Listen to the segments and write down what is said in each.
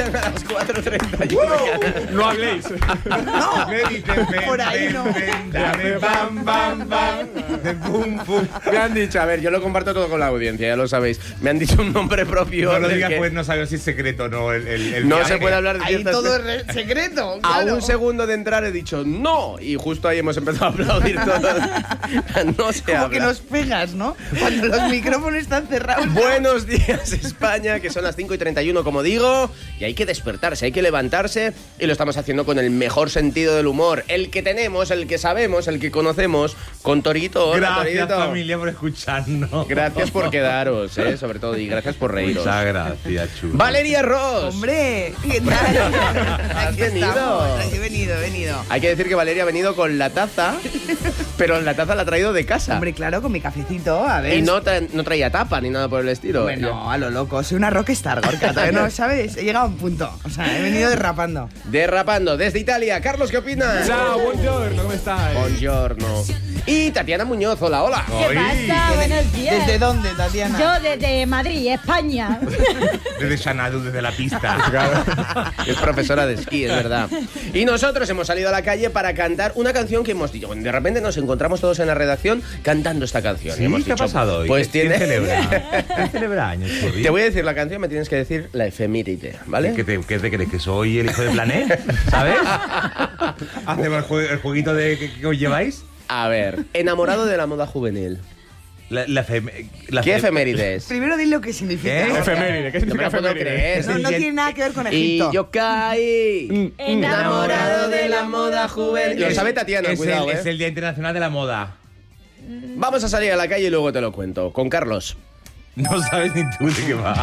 llegan a las 4:31. No habléis. No, Me dicen, ven, por ahí ven, no. ven, dame, bam, bam, bam, de pum, pum. Me han dicho, a ver, yo lo comparto todo con la audiencia, ya lo sabéis. Me han dicho un nombre propio. No lo del digas, que pues no sabemos si es secreto o no. no viaje. se puede hablar de Ahí ciertas todo cosas. es secreto. A claro. un segundo de entrar he dicho no, y justo ahí hemos empezado a aplaudir todos. No se Como habla. que nos pegas, ¿no? Cuando los micrófonos están cerrados. Buenos días, España, que son las 5:31, como digo, y hay que despertarse, hay que levantarse, y lo estamos haciendo con el mejor sentido del humor, el que tenemos, el que sabemos, el que conocemos, con Torito. Hola, Gracias, Torito. familia, por escucharnos. Gracias por quedaros, sobre todo, y gracias por reíros. Muchas gracias, chulo. Valeria Ross. Hombre, ¿qué tal? Aquí venido. estamos. He venido. Hay que decir que Valeria ha venido con la taza, pero la taza la ha traído de casa. Hombre, claro, con mi cafecito, a ver. Y no traía tapa ni nada por el estilo. Bueno, a lo loco, soy una rockstar, Gorka, todavía no sabes, he llegado a un punto. O sea, he venido derrapando. Derrapando desde Italia. Carlos, ¿qué opinas? Ciao, buongiorno, ¿cómo estáis? Buongiorno. Y Tatiana Muñoz, hola, hola. ¿Qué pasa? Buenos días. ¿Desde dónde, Tatiana? Yo desde Madrid, España. Desde Xanadu, desde la pista. Es profesora de esquí, es verdad. Y nosotros hemos salido a la calle para cantar una canción que hemos dicho. De repente nos encontramos todos en la redacción cantando esta canción. ¿Sí? Y hemos ¿Qué ha dicho, pasado hoy? Pues ¿Quién tiene... celebra? ¿Quién celebra años, Churri? Te voy a decir la canción, me tienes que decir la efeméride, ¿vale? ¿Qué te crees? ¿Que soy el hijo de Planet? ¿Sabes? ¿Hacemos el jueguito de que os lleváis? A ver, enamorado de la moda juvenil. ¿Qué efeméride es? Primero di lo que significa. ¿Qué? Gorka. Efeméride, ¿qué No me significa la puedo efeméride? creer. No tiene nada que ver con Y Egipto. yo caí enamorado de la moda juvenil. Lo sabe Tatiana, cuidado, Es el Día Internacional de la Moda. Vamos a salir a la calle y luego te lo cuento. Con Carlos. No sabes ni tú de qué va.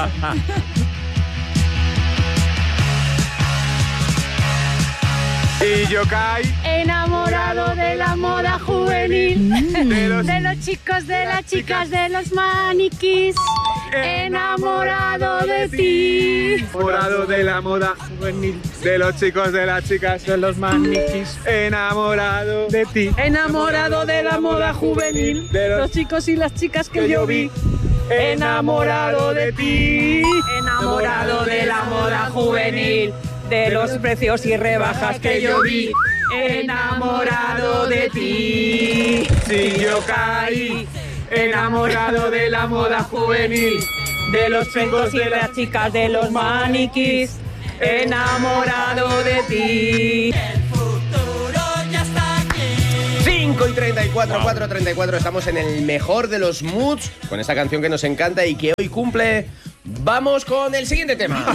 Y yo caí Enamorado de la moda juvenil. De los chicos, de las chicas, de los maniquís. Enamorado de ti. enamorado de la moda juvenil, de los chicos, de las chicas, de los maniquís. Enamorado de ti. Enamorado de la moda juvenil, De los chicos y las chicas que yo vi. Enamorado de ti. Enamorado de la moda juvenil, de los precios y rebajas que yo vi. Enamorado de ti. Si yo caí enamorado de la moda juvenil, De los chicos y las chicas, de los maniquís. Enamorado de ti. 5:34, 4:34, estamos en el mejor de los moods con esta canción que nos encanta y que hoy cumple. Vamos con el siguiente tema.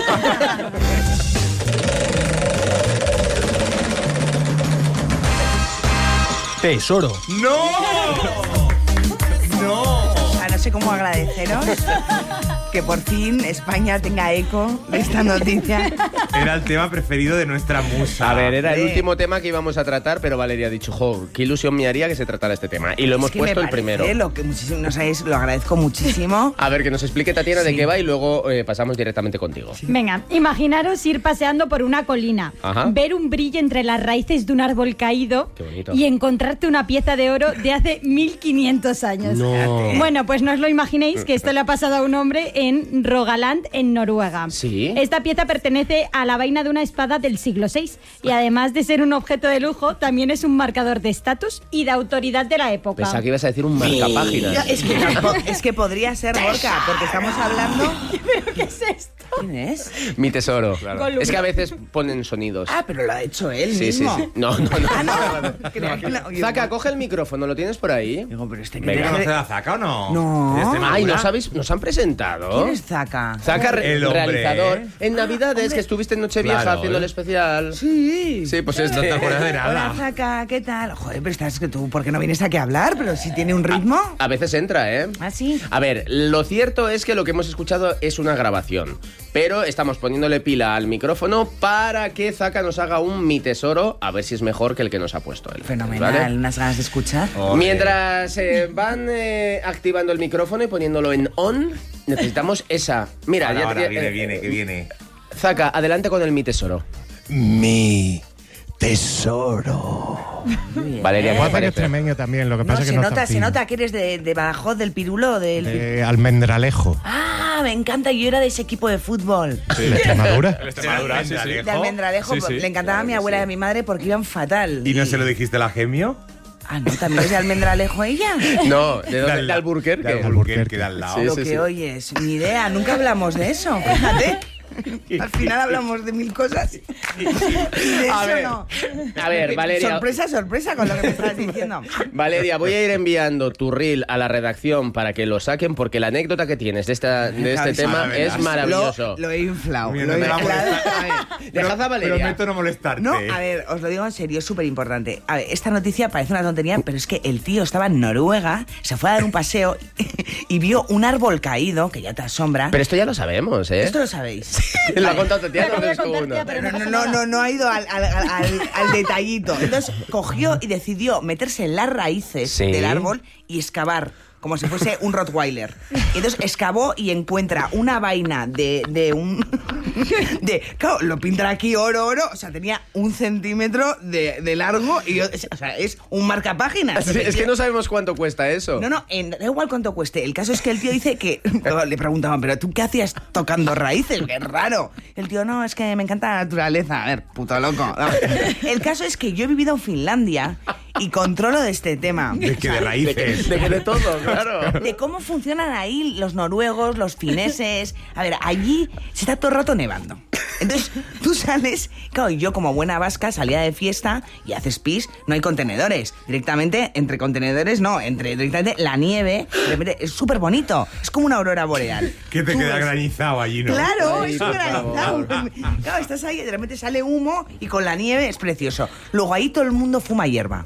tesoro. ¡No! ¡No! No sé cómo agradeceros que por fin España tenga eco de esta noticia. Era el tema preferido de nuestra musa. A ver, era el Hombre. último tema que íbamos a tratar, pero Valeria ha dicho, jo, qué ilusión me haría que se tratara este tema. Y lo hemos Es que puesto me el primero. parece Lo que muchísimo, no sabéis, lo agradezco muchísimo. A ver, que nos explique Tatiana de Sí. qué va y luego pasamos directamente contigo. Venga, imaginaros ir paseando por una colina, Ajá. ver un brillo entre las raíces de un árbol caído Qué bonito. y encontrarte una pieza de oro de hace 1500 años. No. Bueno, pues no os lo imaginéis que esto le ha pasado a un hombre en Rogaland, en Noruega. Sí. Esta pieza pertenece a la vaina de una espada del siglo VI y además de ser un objeto de lujo, también es un marcador de estatus y de autoridad de la época. Pensaba que ibas a decir un marcapáginas. Ya, es que podría ser Gorka, porque estamos hablando. ¿Pero qué es esto? ¿Quién es? Mi tesoro. Gollum. Es que a veces ponen sonidos. Ah, pero lo ha hecho él Sí, sí, mismo. sí. No. Ah, no. Creía que la- oye, Zaka, coge el micrófono, ¿lo tienes por ahí? Digo, pero este que Venga. te- ¿Conoces a Zaka o no? No. ¿De Extremadura? Ay, ¿no sabéis? ¿Nos han presentado? ¿Quién es Zaka? Zaka, El hombre, realizador. ¿eh? En Navidades, que estuviste en Nochevieja Claro, haciendo el ¿eh? especial. Sí. Sí, pues No este. te acuerdas de Hola, nada. Zaka, ¿qué tal? Joder, pero estás que tú, ¿por qué no vienes aquí a hablar? Pero si tiene un ritmo. A veces entra, ¿eh? ¿Ah, sí? A ver, lo cierto es que lo que hemos escuchado es una grabación, pero estamos poniéndole pila al micrófono para que Zaka nos haga un mi tesoro, a ver si es mejor que el que nos ha puesto él. Fenomenal, ¿vale? unas ganas de escuchar. Ole. Mientras van activando el micrófono y poniéndolo en on, necesitamos esa. Mira, Ahora, ya viene, que viene. Zaka, adelante con el mi tesoro. Mi tesoro. Valeria, Puedo hacer extremeño también, lo que pasa es que no está se nota que eres de Badajoz, del Pirulo, del... de Almendralejo. Ah, me encanta, yo era de ese equipo de fútbol. Sí. ¿De Extremadura? El Extremadura, sí, sí. De Almendralejo, Sí, sí. le encantaba a mi abuela y a mi madre porque iban fatal. ¿Y no se lo dijiste a la Gemio? Ah, ¿no? ¿También es de Almendralejo ella? No, ¿de dónde? De Alburquerque. De Alburquerque, de al lado. Sí, Lo sí, que sí. oyes, ni idea, nunca hablamos de eso, fíjate. Al final hablamos de mil cosas. De A eso ver, no. a ver, Valeria. Sorpresa con lo que me estás diciendo. Valeria, voy a ir enviando tu reel a la redacción para que lo saquen, porque la anécdota que tienes de este tema es maravilloso. Lo he inflado. Mira, Lo he no me va a inflado. molestar. Dejad a Valeria. Prometo no molestarte. No, a ver, os lo digo en serio, es súper importante. A ver, esta noticia parece una tontería, pero es que el tío estaba en Noruega, se fue a dar un paseo y vio un árbol caído, que ya te asombra. Pero esto ya lo sabemos, ¿eh? Esto lo sabéis. Lo ha contado Tatiana, Lo acabo de no es contar, uno. tía, pero no pasa nada. No ha ido al detallito. Entonces cogió y decidió meterse en las raíces Sí. del árbol y excavar. Como si fuese un Rottweiler. Y entonces excavó y encuentra una vaina de un... claro, lo pintan aquí oro. O sea, tenía 1 centímetro de largo. Y, o sea, es un marcapáginas. Es que no sabemos cuánto cuesta eso. No, da igual cuánto cueste. El caso es que el tío dice que... Le preguntaban, ¿pero tú qué hacías tocando raíces? ¡Qué raro! El tío, no, es que me encanta la naturaleza. A ver, puto loco. El caso es que yo he vivido en Finlandia y controlo de este tema. De que de raíces. De todo, claro. De cómo funcionan ahí los noruegos, los fineses. A ver, allí se está todo el rato nevando. Entonces, tú sales... Claro, yo como buena vasca salía de fiesta y haces pis, no hay contenedores. Directamente, entre contenedores, no. Directamente la nieve, de repente, es súper bonito. Es como una aurora boreal. Que te Tú queda ves- granizado allí, ¿no? Claro, Ay, es por un granizado. Claro, estás ahí y de repente sale humo y con la nieve es precioso. Luego ahí todo el mundo fuma hierba.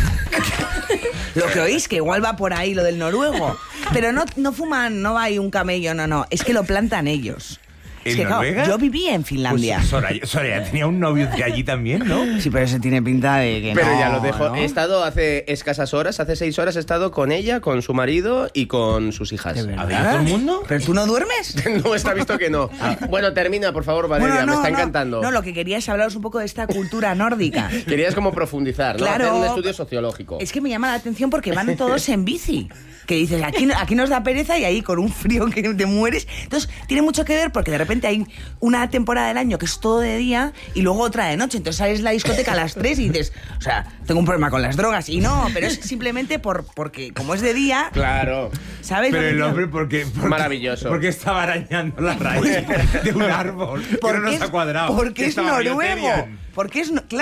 Lo que oís, que igual va por ahí lo del noruego. Pero no fuman, no va ahí un camello, no. Es que lo plantan ellos. Es ¿En que, claro, Noruega? yo viví en Finlandia. Pues Soraya tenía un novio de allí también, ¿no? Sí, pero se tiene pinta de que Pero no, ya lo dejo. ¿no? He estado hace escasas horas, hace 6 horas, he estado con ella, con su marido y con sus hijas. ¿De verdad? ¿Había todo el mundo? ¿Pero tú no duermes? No, está visto que no. Bueno, termina, por favor, Valeria, Bueno, me está encantando. No, lo que quería es hablaros un poco de esta cultura nórdica. Querías como profundizar, ¿no? Claro. Hacer un estudio sociológico. Es que me llama la atención porque van todos en bici. Que dices, aquí nos da pereza y ahí con un frío que te mueres. Entonces, tiene mucho que ver porque de repente hay una temporada del año que es todo de día y luego otra de noche. Entonces sales a la discoteca a las 3 y dices, o sea, tengo un problema con las drogas. Y no, pero es simplemente porque como es de día, Claro. ¿sabes? Pero lo que el digo? hombre, porque Maravilloso. Porque estaba arañando la raíz de un árbol. Que no nos ha cuadrado. Porque Que es estaba noruego. Bioterian. Porque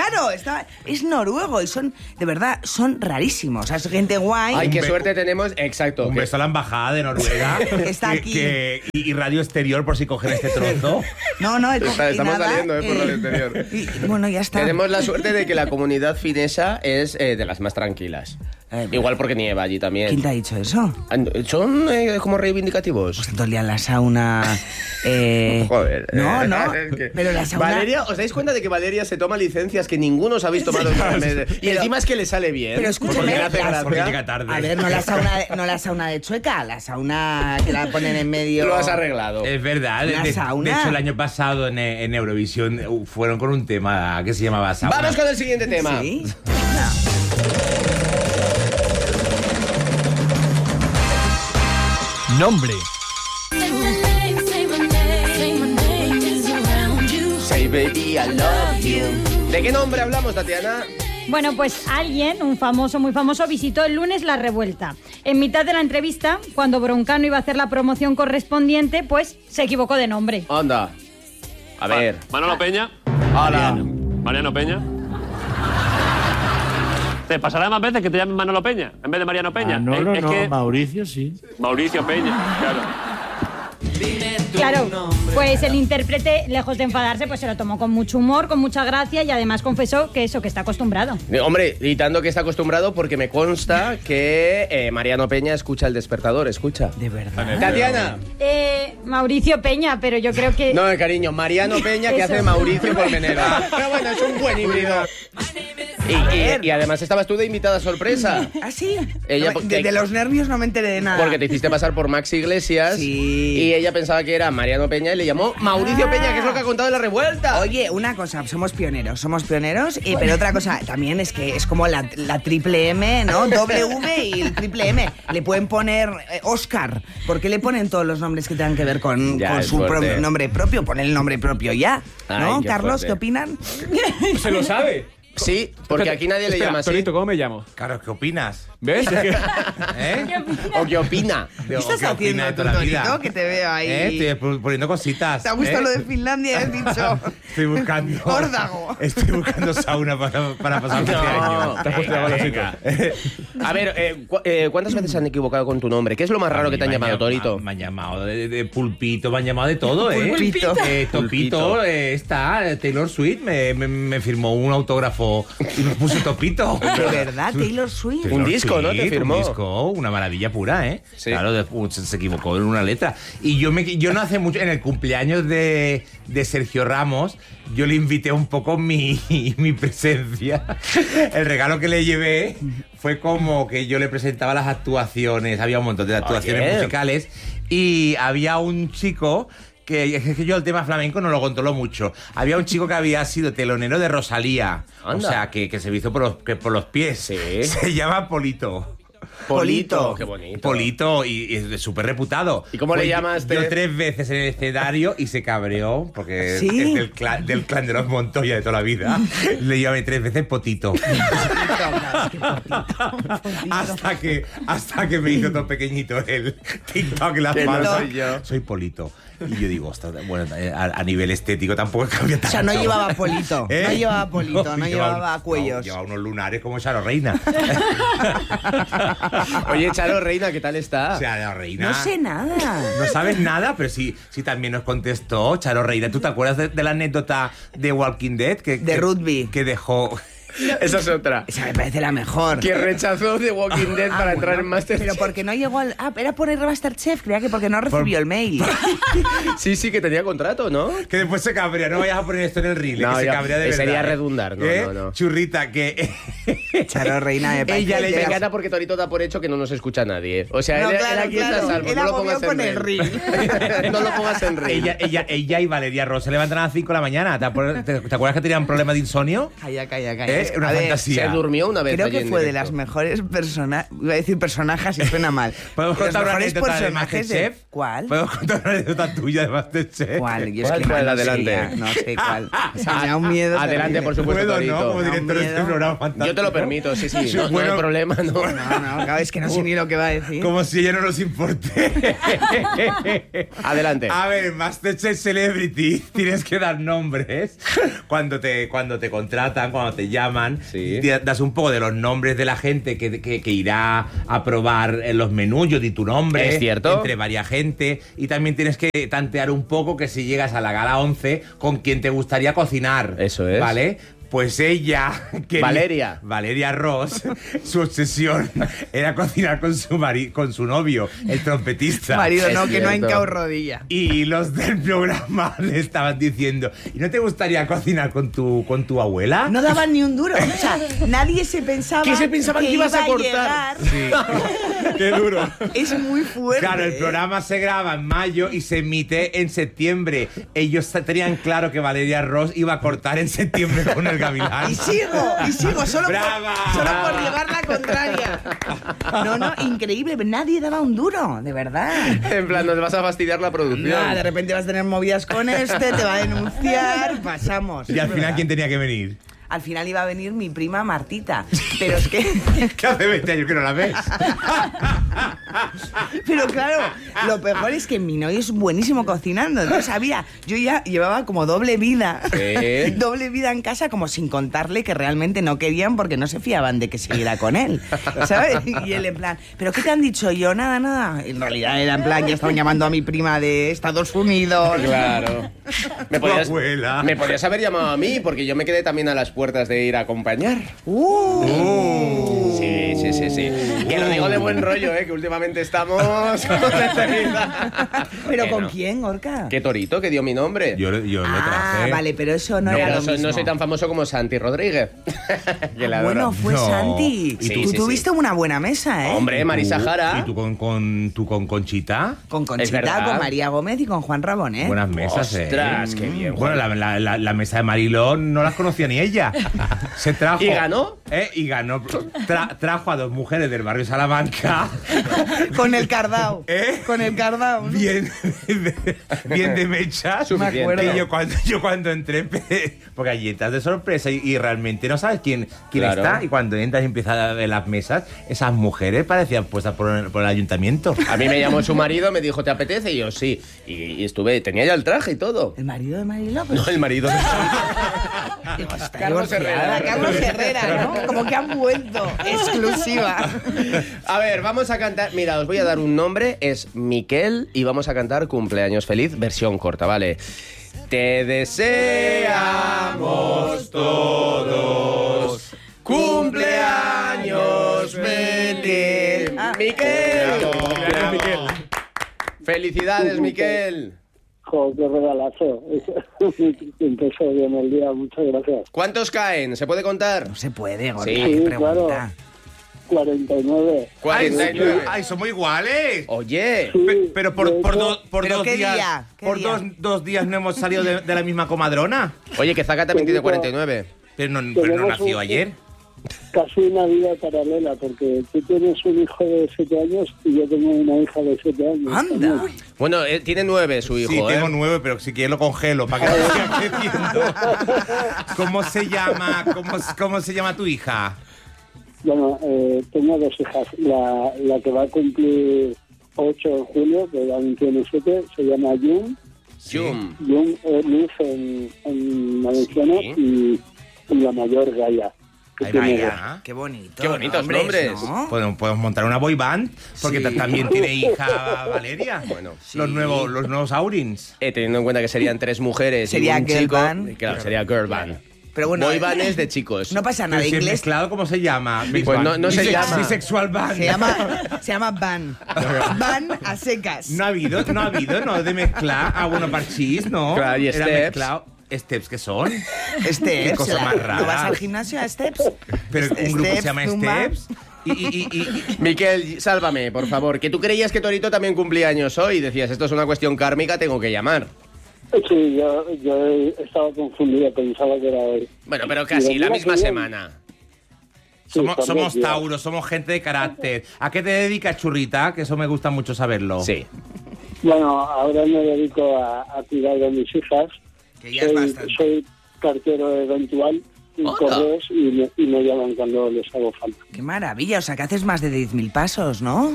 es noruego y son, de verdad, son rarísimos. O sea, es gente guay. Ay, qué be- suerte tenemos. Exacto. Un que- beso a la embajada de Noruega. Está aquí. Y radio exterior por si cogen este trozo. No, Estamos saliendo, por lo exterior. Bueno, ya está. Tenemos la suerte de que la comunidad finesa es de las más tranquilas. Igual porque nieva allí también. ¿Quién te ha dicho eso? Son como reivindicativos. Pues todo el día en la sauna. Joder. No. Es que- Pero la sauna. Valeria, ¿os dais cuenta de que Valeria se toma licencias que ninguno os habéis tomado en meses? Y Pero- encima es que le sale bien. Pero escúchame, porque le hace las- gracia. Porque llega tarde. A ver, no la sauna de Chueca, la sauna que la ponen en medio. Lo has arreglado. Es verdad. Una De sauna. hecho, el año pasado en Eurovisión fueron con un tema que se llamaba sauna. Vamos con el siguiente tema. Sí. Nombre. Say baby, I love you. ¿De qué nombre hablamos, Tatiana? Bueno, pues alguien, un famoso, muy famoso, visitó el lunes La Revuelta. En mitad de la entrevista, cuando Broncano iba a hacer la promoción correspondiente, pues se equivocó de nombre. Anda. A ver. Manolo Peña. Hola. Mariano Peña. ¿Te pasará más veces que te llamen Manolo Peña en vez de Mariano Peña? Manolo Es no, que Mauricio sí. Mauricio Peña, claro. Claro, pues el intérprete, lejos de enfadarse, pues se lo tomó con mucho humor, con mucha gracia y además confesó que eso, que está acostumbrado. Hombre, y tanto que está acostumbrado porque me consta que Mariano Peña escucha El Despertador, escucha. De verdad. Tatiana. Mauricio Peña, pero yo creo que... No, cariño, Mariano Peña que Eso. hace Mauricio Colmenero. Pero bueno, es un buen híbrido. Y además estabas tú de invitada sorpresa. ¿Ah, sí? Ella, de los nervios no me enteré de nada. Porque te hiciste pasar por Max Iglesias. Sí. Y ella pensaba que era Mariano Peña y le llamó Mauricio Peña, que es lo que ha contado en La Revuelta. Oye, una cosa, somos pioneros, pero otra cosa también es que es como la triple M, ¿no? W y el triple M. Le pueden poner Oscar. ¿Por qué le ponen todos los nombres que tengan que ver con su nombre propio? Pon el nombre propio ya, ¿no? Ay, Carlos, fuerte. ¿qué opinan? ¿Se lo sabe? Sí, porque aquí nadie le llama así. Torito, ¿cómo me llamo? Claro, ¿qué opinas? ¿Ves? ¿Eh? ¿O qué opina? ¿Qué estás ¿Qué opina haciendo de tú, toda la vida? Torito? Que te veo ahí. Estoy poniendo cositas. ¿Te ha gustado lo de Finlandia? Has dicho. Estoy buscando... Órdago. Estoy buscando sauna para pasar este año. Te has puesto la venga. A ver, ¿cuántas veces se han equivocado con tu nombre? ¿Qué es lo más raro que te han llamado, Torito? Me han llamado de pulpito, me han llamado de todo, ¿eh? Pulpito. Topito, está, Taylor Swift me firmó un autógrafo y me puso Topito. ¿De verdad? Taylor Swift. Un disco, ¿no? Te firmó. Un disco, una maravilla pura, ¿eh? Sí. Claro, se equivocó en una letra. Y yo no hace mucho, en el cumpleaños de Sergio Ramos, yo le invité un poco mi presencia. El regalo que le llevé fue como que yo le presentaba las actuaciones, había un montón de actuaciones musicales, y había un chico... que es que yo el tema flamenco no lo controlo mucho. Había un chico que había sido telonero de Rosalía. Anda. O sea, que se hizo por los pies. Sí. Se llama Polito. Polito. Qué bonito. Polito, y es súper reputado. ¿Y cómo le Pues llamas? Yo 3 veces en el escenario y se cabreó, porque ¿Sí? es del clan de los Montoya de toda la vida. Le llamé 3 veces Potito. hasta que me hizo todo pequeñito el TikTok en la Que no espalda. soy yo. Soy Polito. Y yo digo, ostras, bueno, a nivel estético tampoco cambia tanto. O sea, no llevaba polito. ¿Eh? No llevaba polito, no llevaba cuellos. Llevaba unos lunares como Charo Reina. Oye, Charo Reina, ¿qué tal está? O sea, la Reina... No sé nada. No sabes nada, pero sí también nos contestó Charo Reina. ¿Tú te acuerdas de la anécdota de Walking Dead? De rugby. Que dejó... Esa es otra. Esa me parece la mejor. Que rechazó de Walking Dead para entrar en Masterchef. Pero porque no llegó al... Ah, era por el Masterchef. Creía que porque no recibió el mail. Sí, que tenía contrato, ¿no? Que después se cabrea. No vayas a poner esto en el reel. No, que se ya, cabrea de verdad. sería redundar, no, no. Churrita, que... Charo Reina me parece... Ella le encanta porque Torito da por hecho que no nos escucha nadie. O sea, No, él claro, aquí está a salvo. Él No lo agobió pongas en con el reel. No lo pongas en reel. ella y Valeria Ross se levantan a las 5 de la mañana. ¿Te acuerdas que tenían problemas de insomnio? Calla. Es una A ver, fantasía. Se durmió una vez. Creo allí que en fue de directo. las mejores personas... Iba a decir personajes y suena mal. ¿Podemos De los contar una mejores anécdota de personajes Masterchef? ¿Cuál? ¿Podemos contar una anécdota tuya de Masterchef? ¿Cuál? Yo es ¿Cuál? que ¿Cuál? no sé Adelante. ya, no sé cuál. O sea, me da un miedo. Adelante, terrible. por supuesto, ¿Puedo, Torito. no? Como Da un director de este miedo. programa fantástico. Yo te lo permito, sí. No, Bueno, no hay problema, ¿no? No, claro, es que no sé ni lo que va a decir. Como si ella no nos importe. Adelante. A ver, Masterchef Celebrity, tienes que dar nombres. Cuando te contratan, cuando te llaman, Sí. das un poco de los nombres de la gente que irá a probar los menús. Yo di tu nombre. Es cierto. Entre varias gente. Y también tienes que tantear un poco que si llegas a la gala 11, con quién te gustaría cocinar. Eso es. ¿Vale? Pues ella... Valeria Ross, su obsesión era cocinar con su novio, el trompetista. Marido, Es no, que no ha cierto. hincado rodilla. Y los del programa le estaban diciendo, ¿y no te gustaría cocinar con tu abuela? No daban ni un duro. O sea, nadie se pensaba ¿Qué se pensaban que ibas a iba cortar? llegar. ¡Qué duro! Es muy fuerte. Claro, el programa se graba en mayo y se emite en septiembre. Ellos tenían claro que Valeria Ross iba a cortar en septiembre con el gavilán. Y sigo, solo ¡Brava! por llevar la contraria. No, increíble. Nadie daba un duro, de verdad. En plan, nos vas a fastidiar la producción. Nada, de repente vas a tener movidas con te va a denunciar, pasamos. Y al Es final, verdad. ¿quién tenía que venir? Al final iba a venir mi prima Martita. Pero es que... ¿Qué hace 20 años que no la ves? Pero claro, lo peor es que mi novio es buenísimo cocinando. No sabía. Yo ya llevaba como doble vida. Sí. Doble vida en casa, como sin contarle que realmente no querían porque no se fiaban de que siguiera con él. ¿Sabes? Y él en plan, ¿pero qué te han dicho? Yo, nada. En realidad era en plan, ya estaban llamando a mi prima de Estados Unidos. Claro. Tu abuela. Me podrías haber llamado a mí, porque yo me quedé también a las puertas de ir a acompañar. Sí. Sí. Que lo digo de buen rollo, que últimamente estamos con esta vida. ¿Pero Que con no. quién, Gorka? ¿Qué torito que dio mi nombre? Yo lo traje. Vale, pero eso no, No, era pero lo mismo. no soy tan famoso como Santi Rodríguez. Que la adoro. Bueno, fue No. Santi. Y Tú sí, tuviste una buena mesa, ¿eh? Hombre, Marisa Jara. ¿Y tú con Conchita? Con Es Conchita, verdad. con María Gómez y con Juan Rabón, ¿eh? Buenas mesas, Ostras, qué bien, Bueno, Juan. la mesa de Mariló no las conocía ni ella. Se trajo. ¿Y ganó? Y ganó. Trajo a dos mujeres del barrio Salamanca. Con el cardao. ¿Eh? Con el cardao. ¿no? Bien de mechas. Suficiente. Me acuerdo. Y yo cuando entré, porque allí entras de sorpresa y realmente no sabes quién Claro. está. Y cuando entras y empiezas a ver las mesas, esas mujeres parecían puestas por el ayuntamiento. A mí me llamó su marido, me dijo, ¿te apetece? Y yo, sí. Y estuve, tenía ya el traje y todo. El marido de Mariló. Pero... No, el marido. Digo, está Carlos divorciada. Herrera. Carlos Herrera, ¿no? Como que han vuelto. Exclusiva. A ver, vamos a cantar. Mira, os voy a dar un nombre. Es Miquel y vamos a cantar Cumpleaños Feliz, versión corta, ¿vale? Te deseamos todos cumpleaños feliz. Miquel. Felicidades, Miquel. Jo, qué regalazo. Empezó bien el día, muchas gracias. ¿Cuántos caen? ¿Se puede contar? No se puede, Gorka. Sí, qué claro. pregunta. 49. 49. ¡Ay, somos iguales! Oye. Pero por de hecho- dos ¿Pero dos qué días. día? ¿Qué Por día? dos días no hemos salido de la misma comadrona. Oye, que Zaca también tiene 49. Pero no Tenemos nació un- ayer. Casi una vida paralela, porque tú tienes un hijo de 7 años y yo tengo una hija de 7 años. Anda. también. Bueno, tiene 9 su hijo, Sí, ¿eh? tengo 9, pero si quieres lo congelo para que siga creciendo. ¿Cómo se llama? ¿Cómo se llama tu hija? Bueno, tengo 2 hijas. La que va a cumplir 8 en julio, que aún tiene 7, se llama Jun. Jum. Jun Luz en valenciano Sí. y la mayor Gaia. Que Ahí tiene vaya. Qué bonito. Qué bonitos Nombres, nombres. ¿no? Podemos montar una boy band, porque Sí. también tiene hija Valeria. Bueno, los nuevos Aurins. Teniendo en cuenta que serían 3 mujeres Sería y un girl chico. band. Claro, sería girl band. Pero bueno, Boy band es de chicos. no pasa nada. Pero si es Inglés mezclado, ¿cómo se llama? Pues no se llama. Bisexual band. se llama Van. Van a secas. No ha habido, ¿no? De mezclar. Ah, bueno, parchís, ¿no? Claro, y Era steps. mezclado. ¿Steps qué son? Steps. Qué cosa más rara. ¿No vas al gimnasio a Steps? Pero un grupo que se llama Zumba. Steps. Y Miquel, sálvame, por favor. Que tú creías que Torito también cumplía años hoy. Decías, esto es una cuestión kármica, tengo que llamar. Sí, yo estaba confundido, pensaba que era hoy. Bueno, pero casi, la misma semana. somos Tauros, somos gente de carácter. ¿A qué te dedicas, churrita? Que eso me gusta mucho saberlo. Sí. Bueno, ahora me dedico a cuidar de mis hijas. Que ya es bastante. Soy cartero eventual en ¡Hola! correos y me llaman cuando les hago falta. Qué maravilla. O sea, que haces más de 10.000 pasos, ¿no?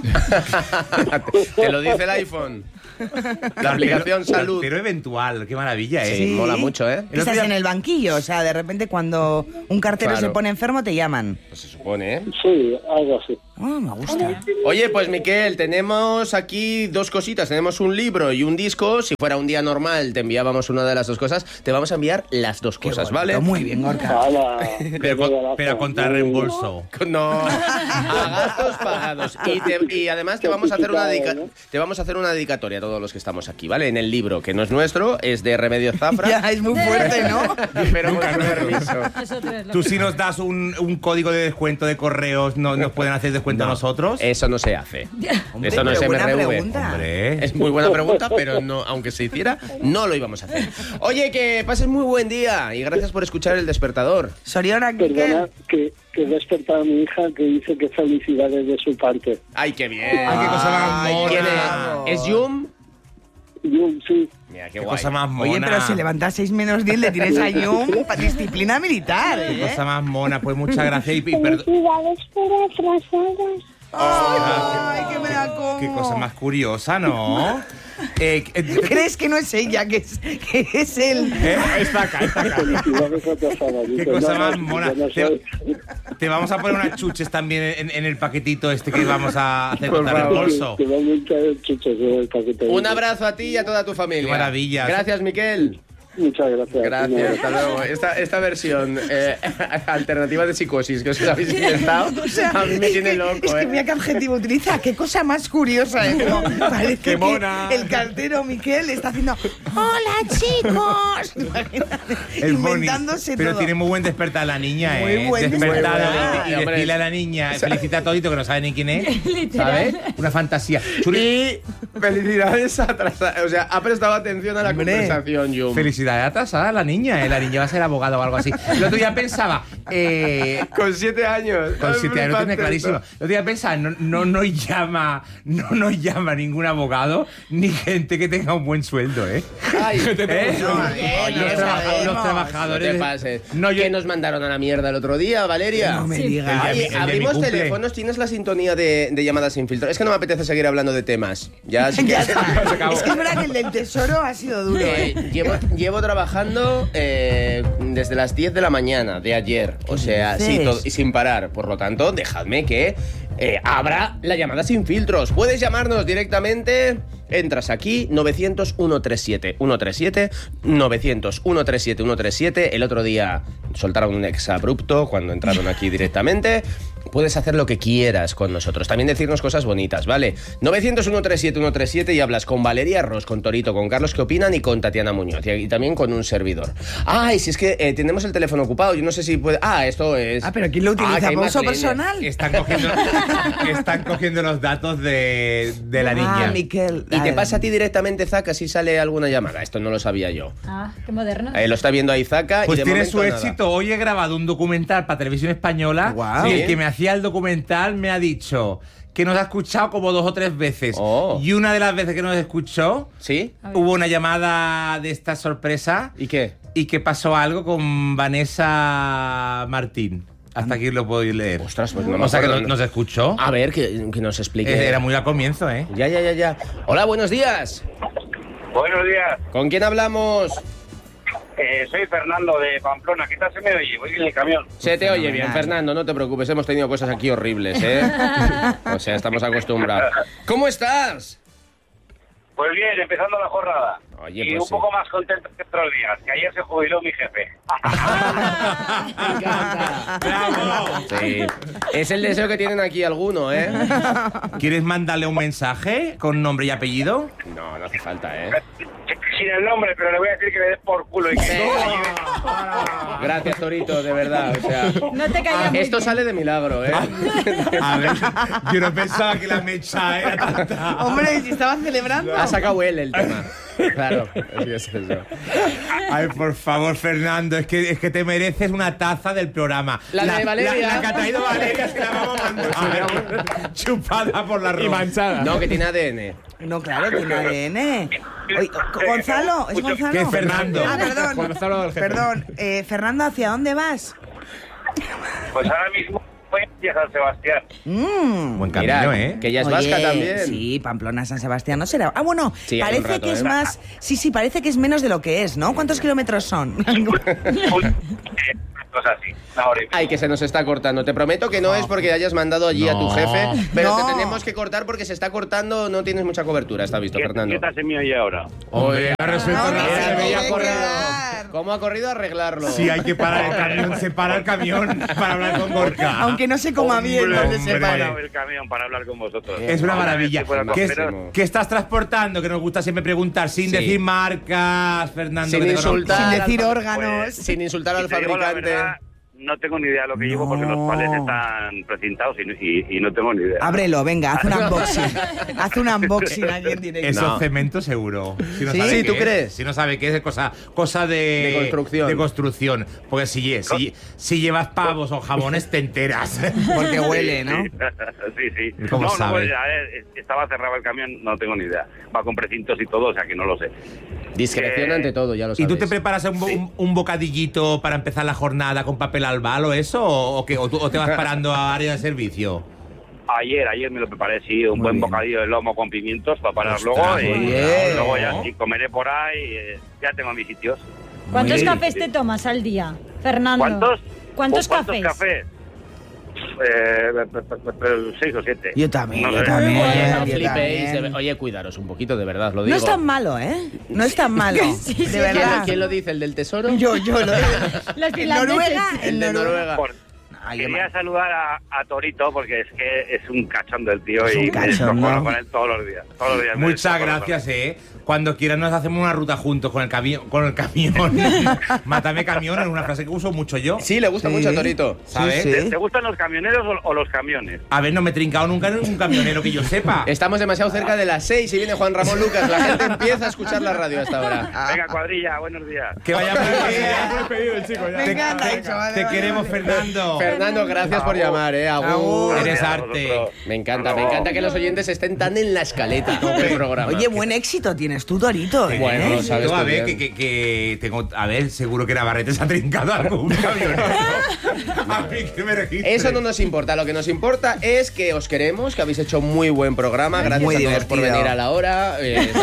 Te lo dice el iPhone. La aplicación Salud. Pero eventual, qué maravilla, ¿eh? Sí, mola mucho, ¿eh? El otro Estás día- en el banquillo. O sea, de repente cuando un cartero Claro. se pone enfermo te llaman. Pues se supone, ¿eh? Sí, algo así. Oh, me gusta. Oye, pues Miquel, tenemos aquí 2 cositas. Tenemos un libro y un disco. Si fuera un día normal, te enviábamos una de las 2 cosas. Te vamos a enviar las 2 Qué cosas, bonito. ¿vale? Muy bien, Gorka. Hala, Pero a contra reembolso. No, a gastos pagados. Y además te vamos a hacer una dedicatoria a todos los que estamos aquí, ¿vale? En el libro, que no es nuestro, es de Remedios Zafra. Ya, es muy fuerte, ¿no? Pero con permiso. Tú si nos das un código de descuento de correos, ¿nos pueden hacer descuento a nosotros? Eso no se hace. Hombre, Eso no es pero buena MRV. pregunta. Hombre. Es muy buena pregunta, pero no, aunque se hiciera, no lo íbamos a hacer. Oye, que pases muy buen día y gracias por escuchar El Despertador. Soriona, Perdona Miquel. que he despertado a mi hija que dice que felicidades de su parte. ¡Ay, qué bien! Ay, qué cosa más mona. ¿Quién es? ¿Es Yum? Jun, sí. Mira, qué Qué guay. cosa más mona. Oye, pero si levantas 6 menos 10 le tienes a Jung para disciplina militar, Qué ¿eh? cosa más mona. Pues muchas gracias y perdón. Felicidades por atrasadas. ¡Ay, qué me la como! Qué cosa más curiosa, ¿no? ¿Crees que no es ella, que es él? Está acá. Felicidades atrasadas. Qué Dice, cosa no, más no, mona. yo no soy. Te vamos a poner unas chuches también en el paquetito este que vamos a hacer Por contra el favor. bolso. Que van a echar chuches en el paquete. Un abrazo a ti y a toda tu familia. Qué maravilla. Gracias, Miquel. Muchas gracias. Gracias, hasta luego. Esta versión alternativa de Psicosis que os habéis inventado, O sea, a mí me tiene loco. Es que mira qué adjetivo utiliza, qué cosa más curiosa. Como parece Qué mona. que el cartero Miquel está haciendo ¡Hola, chicos! Imagínate, Es inventándose bonito, pero todo. tiene muy buen despertar la niña, Muy buen despertar despertar. y decirle a la niña, felicita a Todito que no sabe ni quién es, ¿sabes? Una fantasía. Y felicidades atrasadas. O sea, ha prestado atención a la conversación, Jum. Felicidades atrasada a la niña, la niña va a ser abogada o algo así. El otro día pensaba, Con 7 años. con 7 años lo tiene Flipante clarísimo. esto. El otro día pensaba, no nos llama ningún abogado ni gente que tenga un buen sueldo, ¿eh? Ay, ¿Eh? No, Oye, no los, sabemos. los no trabajadores. te pases. No, yo ¿Qué nos mandaron a la mierda el otro día, Valeria? No me Sí. digas. Ay, el de mi abrimos cumple. teléfonos, tienes la sintonía de llamadas sin filtro. Es que no me apetece seguir hablando de temas. Ya, sí que Ya se está. acabó. Es que es verdad que el del tesoro ha sido duro. Llevo trabajando desde las 10 de la mañana de ayer. O sea, sí, dices? y sin parar. Por lo tanto, dejadme que abra la llamada sin filtros. Puedes llamarnos directamente. Entras aquí, 900-137-137, 900-137-137. El otro día soltaron un exabrupto cuando entraron aquí directamente. Puedes hacer lo que quieras con nosotros. También decirnos cosas bonitas, ¿vale? 900-137-137 y hablas con Valeria Ross, con Torito, con Carlos que opinan y con Tatiana Muñoz. Y también con un servidor. Ay, si es que tenemos el teléfono ocupado. Yo no sé si puede... esto es... Pero ¿quién lo utiliza? que hay ¿Por uso más líneas. personal? Están cogiendo los datos de la niña. Miquel. ¿Y te pasa a ti directamente, Zaka, si sale alguna llamada? Esto no lo sabía yo. Ah, qué moderno. Lo está viendo ahí Zaka Pues y de tiene momento su nada. éxito. Hoy he grabado un documental para Televisión Española. Guau. Y Sí. el que me hacía el documental me ha dicho que nos ha escuchado como 2 o 3 veces. Oh. Y una de las veces que nos escuchó, ¿Sí? hubo una llamada de esta sorpresa ¿Y qué? y que pasó algo con Vanessa Martín. Hasta aquí lo puedo leer. Ostras, pues no me O sea que acuerdo. nos escuchó. A ver, que nos explique. Era muy al comienzo, ¿eh? Ya. Hola, buenos días. Buenos días, ¿Con quién hablamos? soy Fernando de Pamplona. ¿Qué tal se me oye? Voy en el camión. Se te oye bien, Fernando, no te preocupes. Hemos tenido cosas aquí horribles, ¿eh? O sea, estamos acostumbrados. ¿Cómo estás? Pues bien, empezando la jornada. Oye, y pues un sí. poco más contento que otros días, que ayer se jubiló mi jefe. ¡Bravo! Sí. Es el deseo que tienen aquí alguno, ¿eh? ¿Quieres mandarle un mensaje con nombre y apellido? No hace falta, ¿eh? Sin el nombre, pero le voy a decir que le des por culo y que Gracias, Torito, de verdad. O sea, No te callas muy esto bien. sale de milagro, ¿eh? A ver, yo no pensaba que la mecha era tanta. Hombre, si estabas celebrando. Ha sacado él el tema. Claro, es eso. Ay, por favor, Fernando, es que te mereces una taza del programa. La de Valeria. La que ha traído Valeria se la vamos a mandar. Chupada por la ropa. Y manchada. No, que tiene ADN. No, claro, tiene ADN. Oye, Gonzalo, ¿es Gonzalo? Que es Fernando. Ah, perdón. Gonzalo del jefe. Perdón, Fernando, ¿hacia dónde vas? Pues ahora mismo voy a San Sebastián. Buen camino, Mira, ¿eh? que ya es Oye, vasca también. Sí, Pamplona, San Sebastián, no será. Ah, bueno, Sí, hace un parece rato, que es ¿eh? más. Sí, parece que es menos de lo que es, ¿no? ¿Cuántos kilómetros son? Cosas así, una hora y media. Ay, que se nos está cortando. Te prometo que no es porque hayas mandado allí a tu No. jefe, pero No. te tenemos que cortar porque se está cortando, no tienes mucha cobertura, está visto, Fernando. ¿Qué tal se me oye ahora? Oye, ha resuelto No, nada. se Mira, tiene cómo ha que corrido. quedar. ¿Cómo ha corrido a arreglarlo? Si hay que parar el camión, se para el camión para hablar con Gorka. Aunque no se coma bien, Hombre, donde se hombre. para. Parado el camión para hablar con vosotros. Es una maravilla. Si fuera ¿Qué, costero, qué estás transportando? Que nos gusta siempre preguntar sin Sí. decir marcas, Fernando. Sin que te insultar. Sin al decir fa- órganos. Sin insultar al si te digo la fabricante. verdad, no tengo ni idea de lo que llevo porque los palés están precintados y no tengo ni idea. Ábrelo, venga, haz un unboxing. Haz un unboxing aquí en directo. Eso No. es cemento seguro. Si no ¿Sí? sabe Sí, qué ¿tú es. crees? Si no sabe qué es cosa de construcción. De construcción. Porque si llevas pavos o jamones te enteras. Porque huele, ¿no? Sí. ¿Cómo no, sabe? a ver, estaba cerrado el camión, no tengo ni idea. Va con precintos y todo, o sea que no lo sé. Discreción ante todo, ya lo ¿Y sabes. tú te preparas un bocadillito para empezar la jornada con papel albal o eso? ¿O te vas parando a área de servicio? Ayer me lo preparé, sí, un buen bocadillo de lomo con pimientos para parar Ostras, luego. muy Y bien. luego ya sí, comeré por ahí, ya tengo mis sitios. ¿Cuántos Muy bien. cafés te tomas al día, Fernando? ¿Cuántos? ¿Cuántos ¿Cuántos cafés? 6 o 7. Yo también, No yo sé. también. Oye, no yo flipéis. también. Oye, cuidaros un poquito, de verdad, lo digo. No es tan malo, ¿eh? No es tan malo. De verdad. ¿Quién lo dice? ¿El del tesoro? Yo lo digo. Los En Noruega, El de Noruega. Quería saludar a Torito porque es que es un cachondo el tío Es un y me cachondo. descojono con él todos los días. me Muchas descojono gracias, con él. Cuando quieras nos hacemos una ruta juntos con el camión. Mátame camión es una frase que uso mucho yo. Sí, le gusta mucho a Torito. ¿Sabes? Sí, sí. ¿Te gustan los camioneros o los camiones? A ver, no me he trincado nunca en un camionero que yo sepa. Estamos demasiado cerca de las 6 y viene Juan Ramón Lucas. La gente empieza a escuchar la radio hasta ahora. Venga, cuadrilla, buenos días. Que vaya muy bien. Me encanta eso, vale, Te vale, queremos, vale. Fernando. Fernando, gracias por llamar, Agur. Eres Gracias a arte. vosotros. Me encanta que los oyentes estén tan en la escaleta del programa. Oye, buen éxito tienes tú, Torito. ¿eh? Bueno, lo sabes Tú, a tú ver, bien. que tengo. A ver, seguro que Navarrete se ha trincado algún camionero. A mí que me registre. Eso no nos importa, lo que nos importa es que os queremos, que habéis hecho muy buen programa, gracias Muy a todos por divertido. venir a la hora.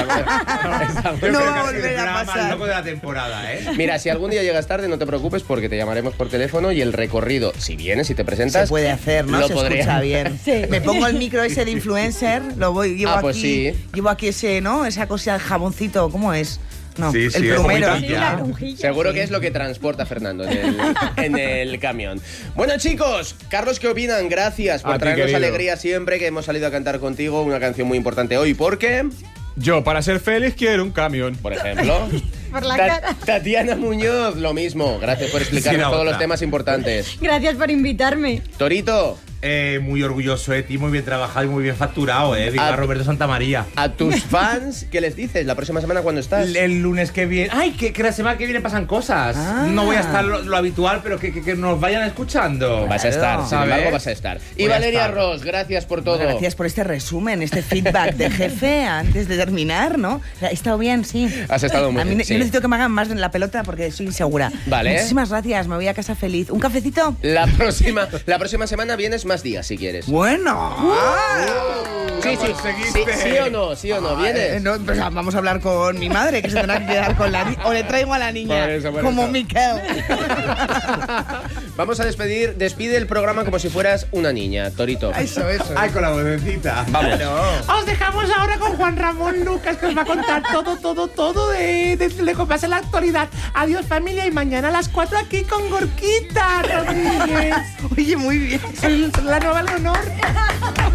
No va a volver a Más pasar. loco de la temporada, ¿eh? Mira, si algún día llegas tarde, no te preocupes porque te llamaremos por teléfono y el recorrido, si vienes y te presentas, Se puede hacer, ¿no? lo Se podría- escucha bien. Sí. Me pongo el micro ese de influencer, llevo Ah, pues aquí, sí. llevo aquí ese, ¿no? Esa cosa, el jaboncito, ¿cómo es? No, Sí, el sí, plumero. es Sí, la tonjilla. Seguro que es lo que transporta Fernando en el camión. Bueno, chicos, Carlos, ¿qué opinan? Gracias por A ti, traernos querido. alegría siempre que hemos salido a cantar contigo una canción muy importante hoy. ¿Por qué? Yo, para ser feliz, quiero un camión. Por ejemplo, Por la cara. Tatiana Muñoz, lo mismo. Gracias por explicarnos Sí, la todos otra. los temas importantes. Gracias por invitarme. Torito, Muy orgulloso de ti, muy bien trabajado y muy bien facturado, Viva Ah, Roberto Santamaría. a tus fans, ¿qué les dices la próxima semana cuando estás? El lunes que viene. ¡Ay! Que la semana que viene pasan cosas. Ah. No voy a estar lo habitual, pero que nos vayan escuchando. Vas a estar, sin ¿sabes? embargo, vas a estar. Y Voy a Valeria estar. Ross, gracias por todo. Gracias por este resumen, este feedback de jefe antes de terminar, ¿no? He estado bien, sí. Has estado muy A mí bien, sí. Yo necesito que me hagan más en la pelota porque soy insegura. Vale. Muchísimas gracias, me voy a casa feliz. ¿Un cafecito? La próxima semana vienes más días, si quieres. Bueno. Sí, sí o no, ¿vienes? No, pues vamos a hablar con mi madre, que se tendrá que quedar con la niña. O le traigo a la niña, Por como eso. Miquel. Vamos a despide el programa como si fueras una niña, Torito. Eso. ¡Ay, con la vocecita! Vamos. Os dejamos ahora con Juan Ramón Lucas, que os va a contar todo de lo que pasa en la actualidad. Adiós, familia, y mañana a las 4 aquí con Gorquita Rodríguez. Oye, muy bien. Soy la nueva Leonor.